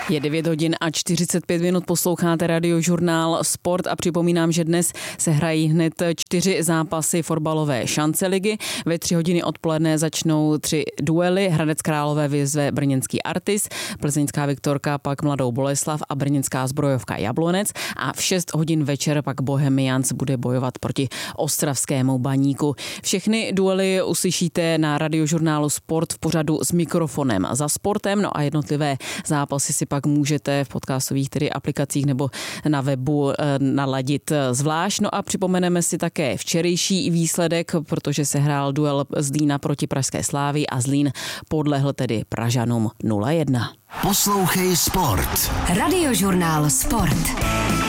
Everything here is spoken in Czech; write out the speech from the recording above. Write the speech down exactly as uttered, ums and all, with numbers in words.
Je devět hodin a čtyřicet pět minut, posloucháte Radiožurnál Sport a připomínám, že dnes se hrají hned čtyři zápasy fotbalové šanceligy. Ve tři hodiny odpoledne začnou tři duely. Hradec Králové vyzve brněnský Artis, plzeňská Viktorka pak Mladou Boleslav a brněnská Zbrojovka Jablonec a v šest hodin večer pak Bohemians bude bojovat proti ostravskému Baníku. Všechny duely uslyšíte na Radiožurnálu Sport v pořadu S mikrofonem za sportem, no a jednotlivé zápasy si pak můžete v podcastových tedy aplikacích nebo na webu naladit zvlášť. No a připomeneme si také včerejší výsledek, protože se hrál duel Zlína proti pražské Slávii a Zlín podlehl tedy Pražanům nula jedna. Poslouchej Sport. Radiožurnál Sport.